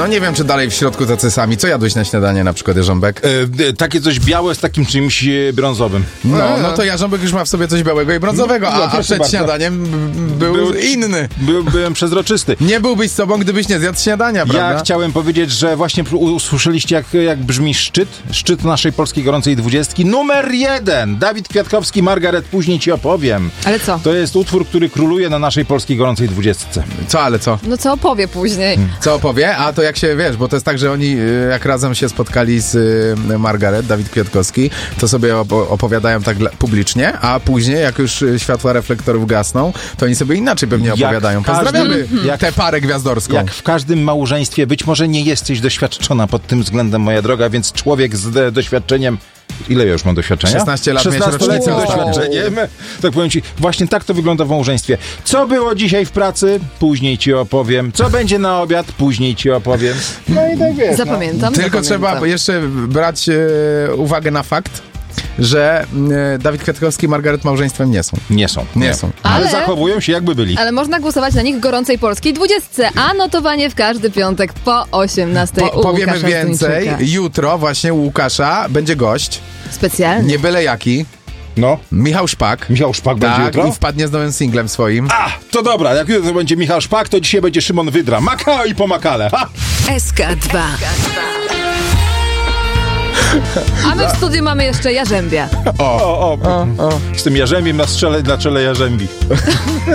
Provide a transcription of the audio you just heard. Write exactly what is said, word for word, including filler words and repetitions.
No nie wiem, czy dalej w środku tacy sami. Co jadłeś na śniadanie na przykład, Jarząbek? E, takie coś białe z takim czymś e, brązowym. No, no to Jarząbek już ma w sobie coś białego i brązowego, a, No, a proszę przed bardzo. śniadaniem b- był, Był- inny. By, byłem przezroczysty. Nie byłbyś sobą, gdybyś nie zjadł śniadania, prawda? Ja chciałem powiedzieć, że właśnie usłyszeliście, jak, jak brzmi szczyt. Szczyt naszej polskiej gorącej dwudziestki. Numer jeden! Dawid Kwiatkowski, Margaret, później ci opowiem. Ale co? To jest utwór, który króluje na naszej polskiej gorącej dwudziestce. Co, ale co? No co opowie później? Co opowie? A to jak się, wiesz, bo to jest tak, że oni y, jak razem się spotkali z y, Margaret, Dawid Kwiatkowski, to sobie op- opowiadają tak dla- publicznie, a później, jak już y, światła reflektorów gasną, to oni sobie inaczej pewnie Jak opowiadają. w każdym- Pozdrawiamy jak- tę parę gwiazdorską. Jak w każdym małżeństwie, być może nie jesteś doświadczona pod tym względem, moja droga, więc człowiek z de- doświadczeniem. Ile ja już mam doświadczenia? szesnaście lat, miałeś szesnastoletnim rocznicę doświadczeniem. Tak powiem ci, właśnie tak to wygląda w małżeństwie. Co było dzisiaj w pracy? Później ci opowiem. Co będzie na obiad? Później ci opowiem. No i tak wiesz. Zapamiętam. Tylko zapamiętam. trzeba jeszcze brać e, uwagę na fakt, że e, Dawid Kwiatkowski i Margaret małżeństwem nie są. Nie są. Nie są. Ale, Ale- zachowują się jakby byli. Ale można głosować na nich w gorącej polskiej dwudziestce, a notowanie w każdy piątek po osiemnastej Po, u powiemy Łukasza więcej. Zduńczyka. Jutro właśnie u Łukasza będzie gość. Specjalnie. Nie byle jaki. No. Michał Szpak. Michał Szpak będzie Tak, jutro? i wpadnie z nowym singlem swoim. A, to dobra, jak jutro to będzie Michał Szpak, to dzisiaj będzie Szymon Wydra. Maka i pomakale. Ha! S K dwa. A my w studiu mamy jeszcze Jarzębia. O, o, o. Z tym jarzębiem na strzele, na czele jarzębi.